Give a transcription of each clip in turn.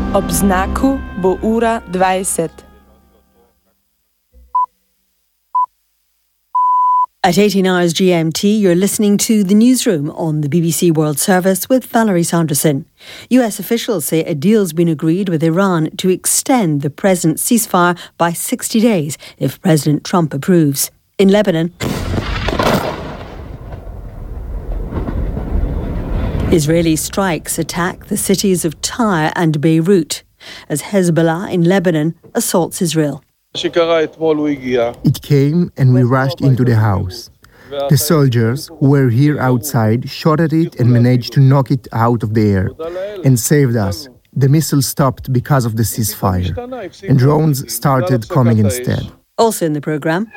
Ob znaku bo ura 20. At 18 hours GMT, you're listening to The Newsroom on the BBC World Service with Valerie Sanderson. US officials say a deal's been agreed with Iran to extend the present ceasefire by 60 days if President Trump approves. In Lebanon, Israeli strikes attack the cities of Tyre and Beirut as Hezbollah in Lebanon assaults Israel. It came and we rushed into the house. The soldiers who were here outside shot at it and managed to knock it out of the air and saved us. The missiles stopped because of the ceasefire, and drones started coming instead. Also in the programme,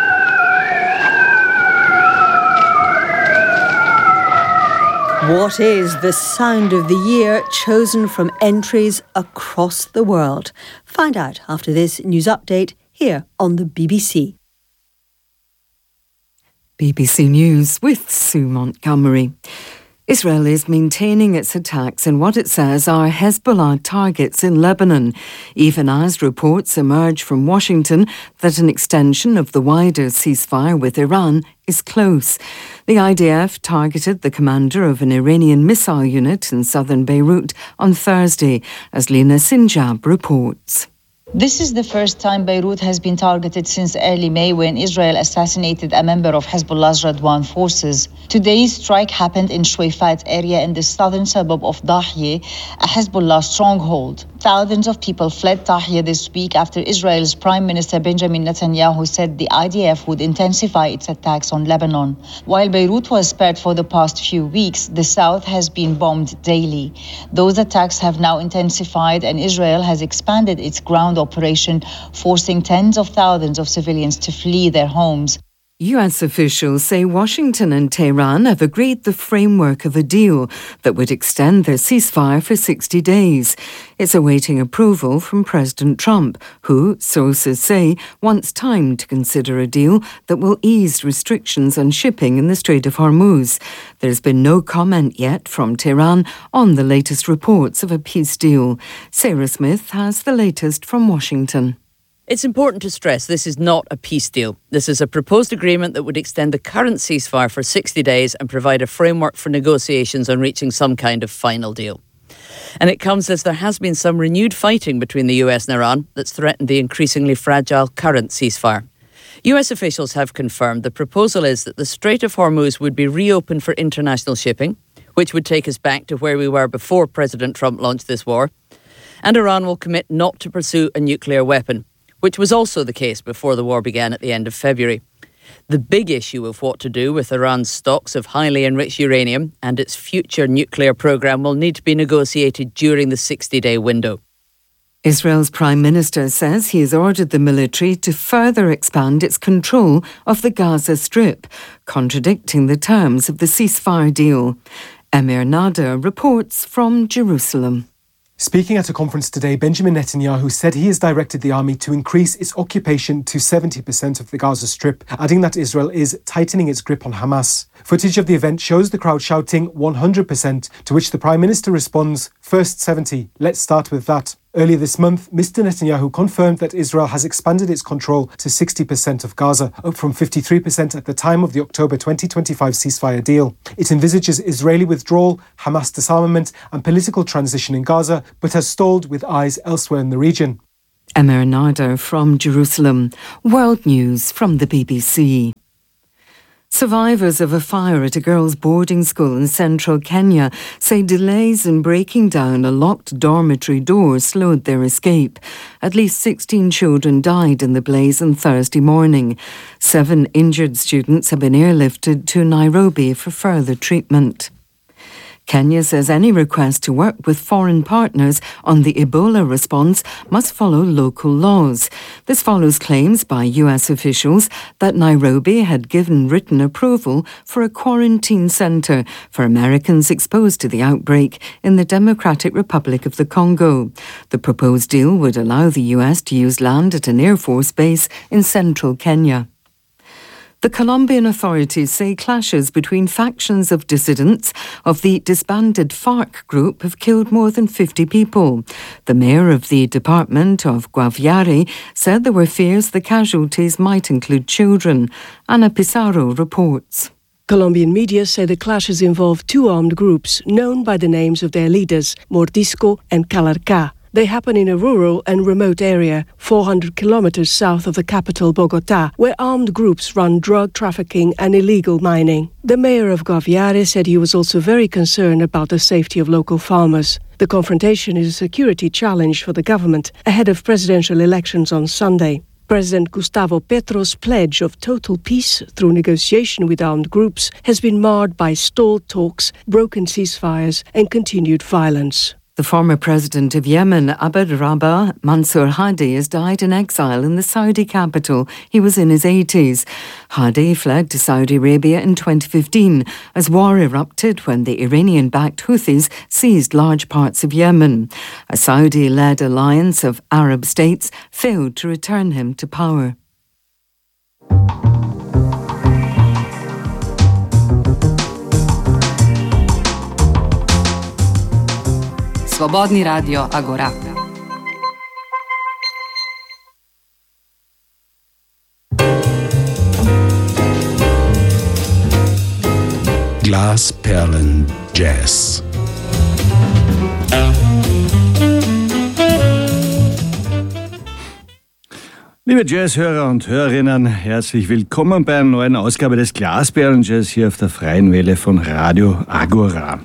what is the sound of the year chosen from entries across the world? Find out after this news update here on the BBC. BBC News with Sue Montgomery. Israel is maintaining its attacks in what it says are Hezbollah targets in Lebanon, even as reports emerge from Washington that an extension of the wider ceasefire with Iran is close. The IDF targeted the commander of an Iranian missile unit in southern Beirut on Thursday, as Lina Sinjab reports. This is the first time Beirut has been targeted since early May when Israel assassinated a member of Hezbollah's Radwan forces. Today's strike happened in Shuwaifat area in the southern suburb of Dahye, a Hezbollah stronghold. Thousands of people fled Dahye this week after Israel's Prime Minister Benjamin Netanyahu said the IDF would intensify its attacks on Lebanon. While Beirut was spared for the past few weeks, the south has been bombed daily. Those attacks have now intensified and Israel has expanded its ground operation, forcing tens of thousands of civilians to flee their homes. US officials say Washington and Tehran have agreed the framework of a deal that would extend their ceasefire for 60 days. It's awaiting approval from President Trump, who, sources say, wants time to consider a deal that will ease restrictions on shipping in the Strait of Hormuz. There's been no comment yet from Tehran on the latest reports of a peace deal. Sarah Smith has the latest from Washington. It's important to stress this is not a peace deal. This is a proposed agreement that would extend the current ceasefire for 60 days and provide a framework for negotiations on reaching some kind of final deal. And it comes as there has been some renewed fighting between the US and Iran that's threatened the increasingly fragile current ceasefire. US officials have confirmed the proposal is that the Strait of Hormuz would be reopened for international shipping, which would take us back to where we were before President Trump launched this war. And Iran will commit not to pursue a nuclear weapon, which was also the case before the war began at the end of February. The big issue of what to do with Iran's stocks of highly enriched uranium and its future nuclear program will need to be negotiated during the 60-day window. Israel's Prime Minister says he has ordered the military to further expand its control of the Gaza Strip, contradicting the terms of the ceasefire deal. Emir Nader reports from Jerusalem. Speaking at a conference today, Benjamin Netanyahu said he has directed the army to increase its occupation to 70% of the Gaza Strip, adding that Israel is tightening its grip on Hamas. Footage of the event shows the crowd shouting 100%, to which the Prime Minister responds, "First 70, let's start with that." Earlier this month, Mr. Netanyahu confirmed that Israel has expanded its control to 60% of Gaza, up from 53% at the time of the October 2025 ceasefire deal. It envisages Israeli withdrawal, Hamas disarmament and political transition in Gaza, but has stalled with eyes elsewhere in the region. Emir Nader from Jerusalem. World News from the BBC. Survivors of a fire at a girls' boarding school in central Kenya say delays in breaking down a locked dormitory door slowed their escape. At least 16 children died in the blaze on Thursday morning. 7 injured students have been airlifted to Nairobi for further treatment. Kenya says any request to work with foreign partners on the Ebola response must follow local laws. This follows claims by US officials that Nairobi had given written approval for a quarantine centre for Americans exposed to the outbreak in the Democratic Republic of the Congo. The proposed deal would allow the US to use land at an Air Force base in central Kenya. The Colombian authorities say clashes between factions of dissidents of the disbanded FARC group have killed more than 50 people. The mayor of the department of Guaviare said there were fears the casualties might include children. Ana Pizarro reports. Colombian media say the clashes involve two armed groups known by the names of their leaders, Mordisco and Calarcá. They happen in a rural and remote area, 400 kilometers south of the capital, Bogotá, where armed groups run drug trafficking and illegal mining. The mayor of Guaviare said he was also very concerned about the safety of local farmers. The confrontation is a security challenge for the government ahead of presidential elections on Sunday. President Gustavo Petro's pledge of total peace through negotiation with armed groups has been marred by stalled talks, broken ceasefires, and continued violence. The former president of Yemen, Abd Rabah Mansour Hadi, has died in exile in the Saudi capital. He was in his 80s. Hadi fled to Saudi Arabia in 2015 as war erupted when the Iranian-backed Houthis seized large parts of Yemen. A Saudi-led alliance of Arab states failed to return him to power. Svobodni radio Agora. Glasperlen Jazz. Liebe Jazzhörer und Hörerinnen, herzlich willkommen bei einer neuen Ausgabe des Glasperlen Jazz hier auf der freien Welle von Radio Agora.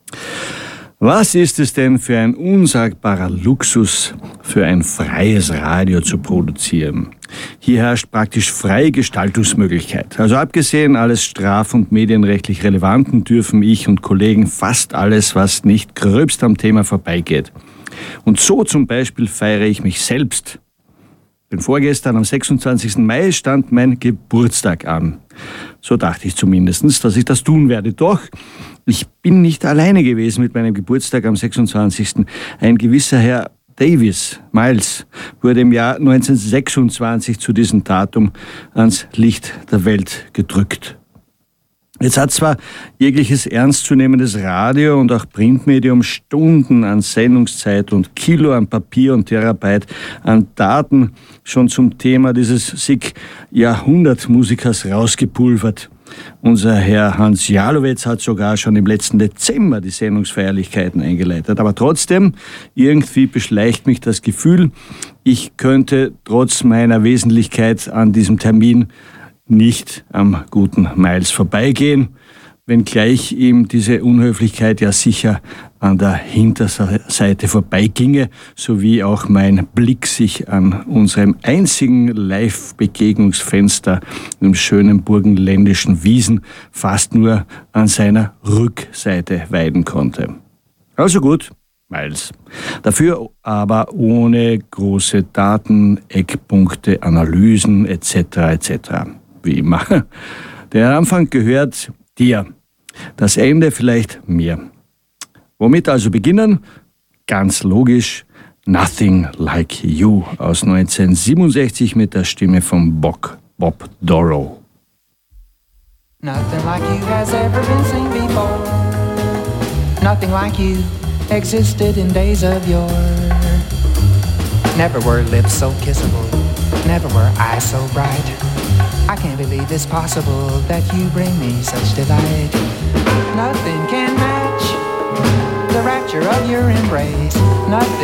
Was ist es denn für ein unsagbarer Luxus, für ein freies Radio zu produzieren? Hier herrscht praktisch freie Gestaltungsmöglichkeit. Also abgesehen alles straf- und medienrechtlich Relevanten dürfen ich und Kollegen fast alles, was nicht gröbst am Thema vorbeigeht. Und so zum Beispiel feiere ich mich selbst. Denn vorgestern am 26. Mai stand mein Geburtstag an. So dachte ich zumindest, dass ich das tun werde. Doch ich bin nicht alleine gewesen mit meinem Geburtstag am 26. Ein gewisser Herr Davis, Miles, wurde im Jahr 1926 zu diesem Datum ans Licht der Welt gedrückt. Jetzt hat zwar jegliches ernstzunehmendes Radio und auch Printmedium Stunden an Sendungszeit und Kilo an Papier und Terabyte an Daten schon zum Thema dieses Jahrhundertmusikers rausgepulvert. Unser Herr Hans Jalowetz hat sogar schon im letzten Dezember die Sendungsfeierlichkeiten eingeleitet. Aber trotzdem, irgendwie beschleicht mich das Gefühl, ich könnte trotz meiner Wesentlichkeit an diesem Termin nicht am guten Miles vorbeigehen, wenngleich ihm diese Unhöflichkeit ja sicher an der Hinterseite vorbeiginge, sowie auch mein Blick sich an unserem einzigen Live-Begegnungsfenster im schönen burgenländischen Wiesen fast nur an seiner Rückseite weiden konnte. Also gut, Miles. Dafür aber ohne große Daten, Eckpunkte, Analysen etc. etc. Wie immer. Der Anfang gehört dir, das Ende vielleicht mir. Womit also beginnen? Ganz logisch, Nothing Like You aus 1967 mit der Stimme von Bob Dorough. Nothing like you has ever been seen before. Nothing like you existed in days of yore. Never were lips so kissable, never were eyes so bright. I can't believe it's possible that you bring me such delight. Nothing can match the rapture of your embrace. Nothing